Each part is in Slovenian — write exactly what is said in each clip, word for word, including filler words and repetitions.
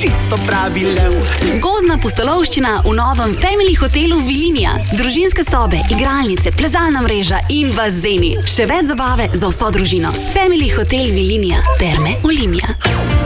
čisto pravi lev. Gozdna pustolovščina v novem Family hotelu Vilinija. Družinske sobe, igralnice, plezalna mreža in bazeni. Še več zabave za vso družino. Family hotel Vilinija. Terme Olimia.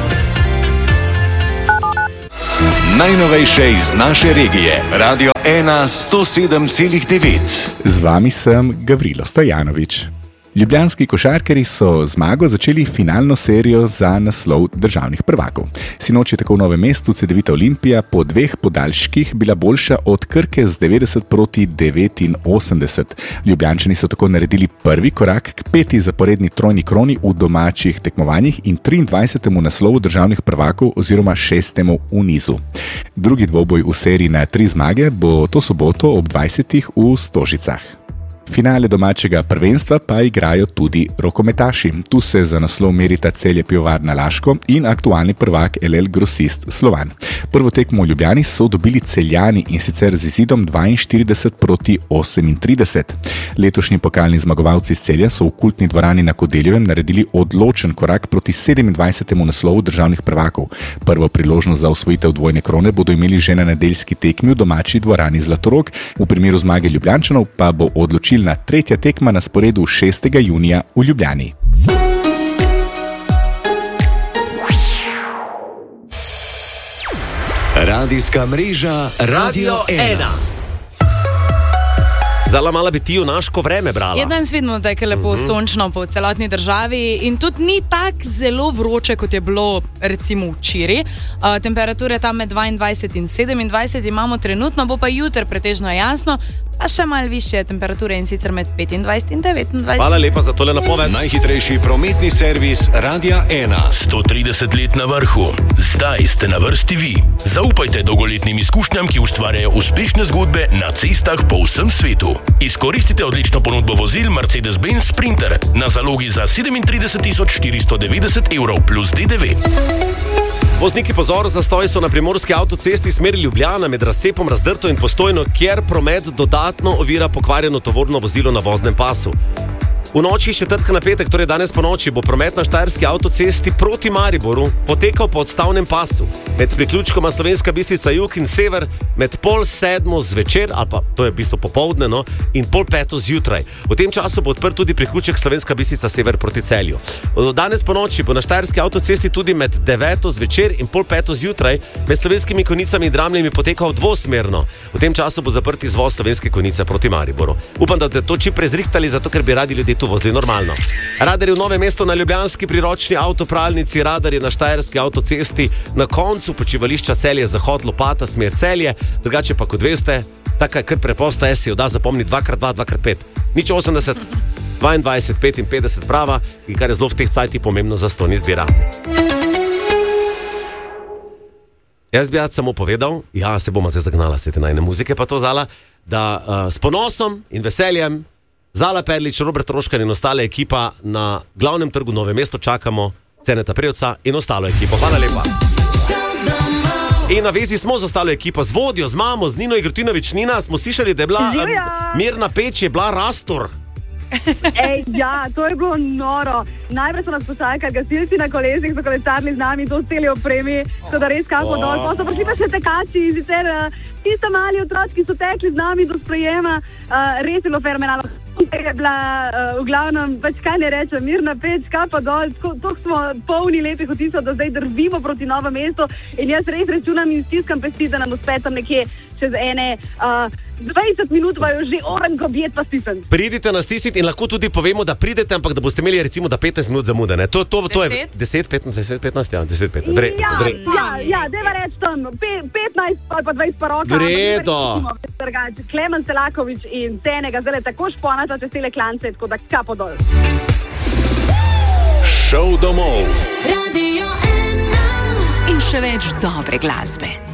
Najnovejše iz naše regije. Radio ena sto sedem celih devet. Z vami sem Gavrilo Stojanovič. Ljubljanski košarkarji so zmago začeli finalno serijo za naslov državnih prvakov. Sinoči je tako v Novem mestu Cedevita Olimpija po dveh podaljških bila boljša od Krke z devetdeset proti devetinosemdeset. Ljubljančani so tako naredili prvi korak k peti zaporedni trojni kroni v domačih tekmovanjih in triindvajsetemu naslovu državnih prvakov oziroma šestemu v nizu. Drugi dvoboj v seriji na tri zmage bo to soboto ob dvajsetih v Stožicah. Finale domačega prvenstva pa igrajo tudi rokometaši. Tu se za naslov merita Celje Pivovarna Laško in aktualni prvak el el Grosist Slovan. Prvo tekmo v Ljubljani so dobili Celjani in sicer z izidom dvainštirideset proti osemintrideset. Letošnji pokalni zmagovalci iz Celja so v kultni dvorani na Kodeljevem naredili odločen korak proti sedemindvajsetemu naslovu državnih prvakov. Prvo priložnost za osvojitev dvojne krone bodo imeli že na nedeljski tekmi v domači dvorani Zlatorog. V primeru zmage Ljubljančanov pa bo odločil na tretja tekma na sporedu šestega junija v Ljubljani. Radijska mreža Radio ena. Zala mala bi ti v naško vreme brala. Je danes vidimo, da je lepo mm-hmm. sončno po celotni državi in tudi ni tako zelo vroče, kot je bilo recimo včeraj. Uh, temperature tam med dvaindvajset in sedemindvajset imamo trenutno, bo pa jutri pretežno jasno, a še malo višje temperature in sicer med petindvajset in devetindvajset. Hvala lepa za tole napoved. Najhitrejši prometni servis Radia ena. sto trideset let na vrhu. Zdaj ste na vrsti vi. Zaupajte dolgoletnim izkušnjam, ki ustvarjajo uspešne zgodbe na cestah po vsem svetu. Izkoristite odlično ponudbo vozil Mercedes-Benz Sprinter na zalogi za sedemintrideset tisoč štiristo devetdeset evrov plus de de ve. Vozniki pozor, zastoj so na primorski avtocesti smeri Ljubljana med razcepom Razdrto in Postojno, kjer promet dodatno ovira pokvarjeno tovorno vozilo na voznem pasu. V noči četrtka na petek, torej danes po noči, bo promet na štajerski avtocesti proti Mariboru potekal po odstavnem pasu. Med priključkoma Slovenska Bistrica jug in sever, med pol sedmo zvečer, ali pa to je v bistvu popoldne, no, in pol peto zjutraj. V tem času bo odprt tudi priključek Slovenska Bistrica sever proti Celju. Danes po noči bo na štajerski avtocesti tudi med deveto zvečer in pol peto zjutraj med Slovenskimi Konjicami in Dramljami potekal dvosmerno. V tem času bo zaprt izvoz Slovenske Konjice proti Mariboru. Upam, da ste to čim prej zrihtali, zato ker bi radi ljudje tu vozili normalno. Radar je v Novem mestu na ljubljanski priročni avtopralnici, radar je na štajerski avtocesti na koncu počivališča Celje Zahod Lopata smer Celje, drugače pa kot veste, taka je kar preprosta, si jo da zapomniti dva krat dva, dva krat pet. Nič osemdeset, dvaindvajset, petinpetdeset prava, in kar je zelo v teh cajtih pomembno za ston izbira. Jaz bi jaz samo povedal, ja, se bomo zdaj zagnala se te najne muzike, pa to Zala, da uh, s ponosom in veseljem Zala Perlič, Robert Roškar in ostale ekipa na glavnem trgu Nove mesto čakamo Ceneta Prevca in ostalo ekipo. Hvala lepa. In na vezi smo z ostalo ekipo, z vodjo, z mamo, z Nino Igrotinovič. Nina, smo slišali, da je bila um, Mirna Peč, je bila Rastor. Ej, ja, to je bilo noro. Najprej so nas počakali gasilci na kolesih, so kolesarili z nami, to celi opremi, so da res kako oh. dol. Pa so prišli pa še tekači, sicer uh, tista mali otroci, ki so tekli z nami do sprejema, uh, res je bilo fenomenalno. Je bila uh, v glavnem, pač kaj ne rečem, Mirna Peč, kaj pa dol, tako smo polni lepih vtisov, da zdaj drvimo proti Novo mesto in jaz res računam in stiskam pesti, da nam uspe tam nekje čez ene uh, dvajset minut vajo že orenko bjet pa stisniti. Pridite nas stisniti in lahko tudi povemo, da pridete, ampak da boste imeli recimo da petnajst minut zamude, ne? To, to, to je deset, petnajst, petnajst, ja, deset, petnajst. Vre, ja, vre. ja, ja, deva reči tam, petnajst ali pa dvajset pa roka. Vredo. Klemen Selakovič in Cenega, zdaj tako šponata čez tele klance, tako da kapo dol. Šov domov. Radio ena. In še več dobre glasbe.